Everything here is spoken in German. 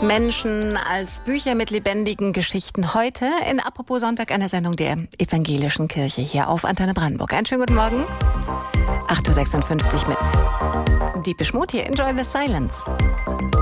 Menschen als Bücher mit lebendigen Geschichten. Heute in Apropos Sonntag, einer Sendung der Evangelischen Kirche hier auf Antenne Brandenburg. Einen schönen guten Morgen. 8.56 Uhr mit Deepish Mode hier. Enjoy the Silence.